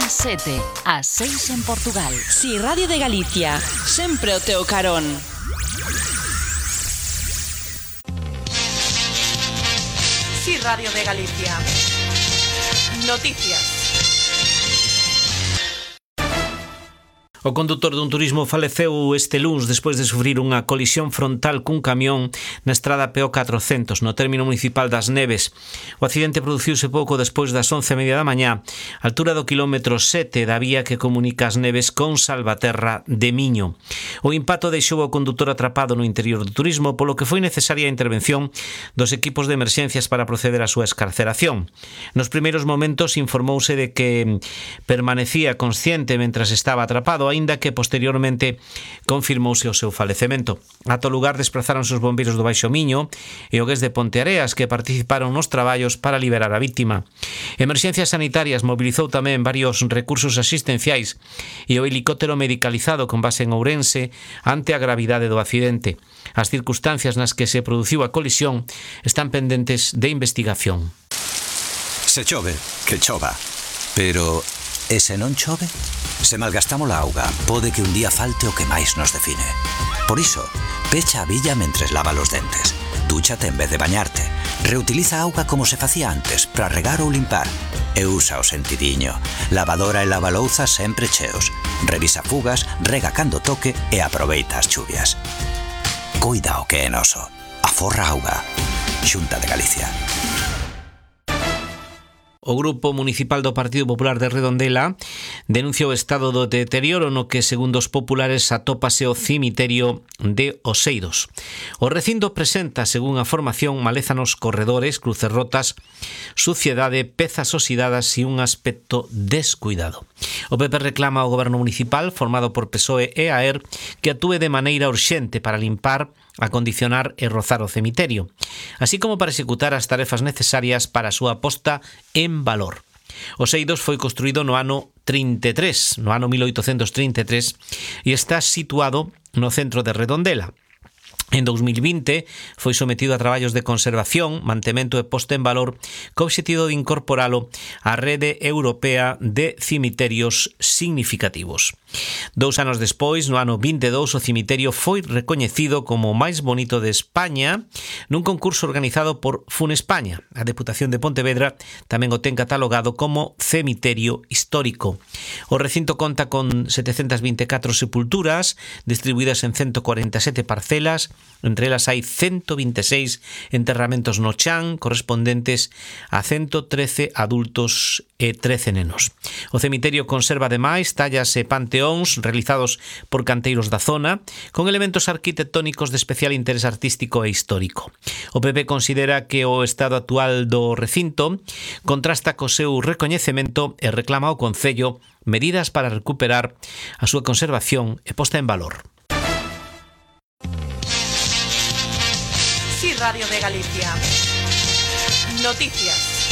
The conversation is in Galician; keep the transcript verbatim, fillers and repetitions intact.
Ás sete, ás seis en Portugal. Si Radio de Galicia, sempre o teu carón. Si Radio de Galicia. Noticias. O condutor dun turismo faleceu este luns despois de sufrir unha colisión frontal cun camión na estrada P O catrocentos no término municipal das Neves. O accidente produciuse pouco despois das once e media da mañá, altura do quilómetro sete da vía que comunica as Neves con Salvaterra de Miño. O impacto deixou o condutor atrapado no interior do turismo, polo que foi necesaria a intervención dos equipos de emerxencias para proceder á súa escarceración. Nos primeiros momentos informouse de que permanecía consciente mentras estaba atrapado, aínda que posteriormente confirmouse o seu falecemento. Ata o lugar desprazáronse os bombeiros do Baixo Miño e o Gués de Ponteareas, que participaron nos traballos para liberar a vítima. Emerxencias Sanitarias mobilizou tamén varios recursos asistenciais e o helicóptero medicalizado con base en Ourense ante a gravidade do accidente. As circunstancias nas que se produciu a colisión están pendentes de investigación. Se chove, que chova. Pero, e se non chove? Se malgastamos a auga, pode que un día falte o que máis nos define. Por iso, pecha a billa mentres lava os dentes. Dúchate en vez de bañarte. Reutiliza a auga como se facía antes, para regar ou limpar. E usa o sentidiño. Lavadora e lavalouza sempre cheos. Revisa fugas, rega cando toque e aproveita as chuvias. Cuida o que é noso. Aforra auga. Xunta de Galicia. O Grupo Municipal do Partido Popular de Redondela denunciou o estado do deterioro no que, segundo os populares, atópase o cemiterio de Oseiros. O recinto presenta, según a formación, maleza nos corredores, cruces rotas, suciedade, pezas oxidadas e un aspecto descuidado. O P P reclama ao Goberno Municipal, formado por P S O E e A E R, que actúe de maneira urxente para limpar, acondicionar e rozar o cemiterio, así como para executar as tarefas necesarias para a súa posta en valor. Oseiros foi construído no ano trinta e tres, no ano mil oitocentos trinta e tres, e está situado no centro de Redondela. En dos mil vinte foi sometido a traballos de conservación, mantemento e posta en valor co obxectivo de incorporalo á rede europea de cemiterios significativos. Dous anos despois, no ano vinte e dous, o cemiterio foi recoñecido como o máis bonito de España nun concurso organizado por Funespaña. A Deputación de Pontevedra tamén o ten catalogado como cemiterio histórico. O recinto conta con setecentas vinte e catro sepulturas distribuídas en ciento cuarenta e sete parcelas. Entre elas hai ciento vinte e seis enterramentos no chan correspondentes a ciento trece adultos e trece nenos. O cemiterio conserva ademais tallas e panteóns realizados por canteiros da zona con elementos arquitectónicos de especial interés artístico e histórico. O P P considera que o estado actual do recinto contrasta co seu recoñecemento e reclama ao Concello medidas para recuperar a súa conservación e posta en valor. Si Radio de Galicia. Noticias.